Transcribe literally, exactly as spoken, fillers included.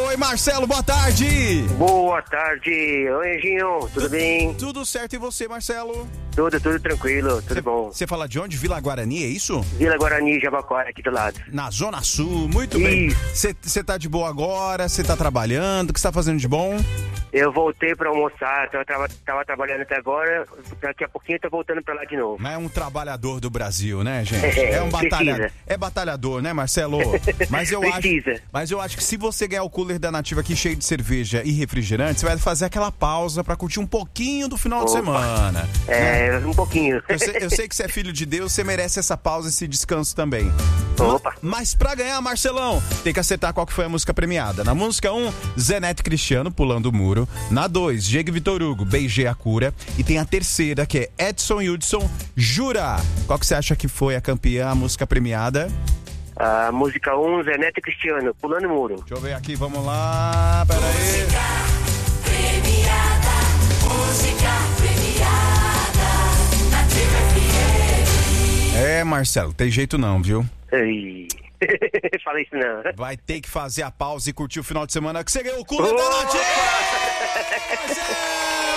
Oi, Marcelo, boa tarde. Boa tarde. Oi, Anjinho, tudo, tudo bem? Tudo certo, e você, Marcelo? Tudo, tudo tranquilo, tudo cê, bom. Você fala de onde? Vila Guarani, é isso? Vila Guarani, Jabaquara, aqui do lado. Na Zona Sul, muito bem. Você tá de boa agora? Você tá trabalhando? O que você tá fazendo de bom? Eu voltei pra almoçar, tava, tava, tava trabalhando até agora, daqui a pouquinho eu tô voltando pra lá de novo. Mas é um trabalhador do Brasil, né, gente? É, é um batalhador. precisa. É batalhador, né, Marcelo? Mas eu precisa. acho, mas eu acho que se você ganhar o cooler da Nativa aqui cheio de cerveja e refrigerante, você vai fazer aquela pausa pra curtir um pouquinho do final Opa. de semana. É, né? um pouquinho. Eu sei, eu sei que você é filho de Deus, você merece essa pausa e esse descanso também. Opa. Mas pra ganhar, Marcelão, tem que acertar qual que foi a música premiada. Na música um, Zé Neto e Cristiano, Pulando o Muro. Na dois, Diego Vitor Hugo, Beijei a Cura. E tem a terceira, que é Edson e Hudson, Jura. Qual que você acha que foi a campeã, a música premiada? A música um, Zé Neto e Cristiano, Pulando o Muro. Deixa eu ver aqui, vamos lá, pera aí. Música premiada, música premiada, Nativa F M. É, Marcelo, tem jeito não, viu? Ei... Fala isso não. Vai ter que fazer a pausa e curtir o final de semana que você ganhou o cooler da Nativa!